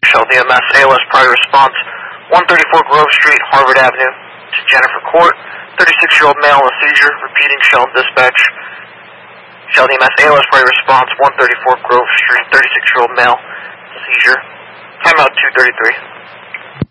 Sheldon EMS, ALS prior response, 134 Grove Street, Harvard Avenue, to Jennifer Court, 36-year-old male in a seizure, repeating Sheldon dispatch. Sheldon EMS, ALS prior response, 134 Grove Street, 36-year-old male, seizure. Timeout 233.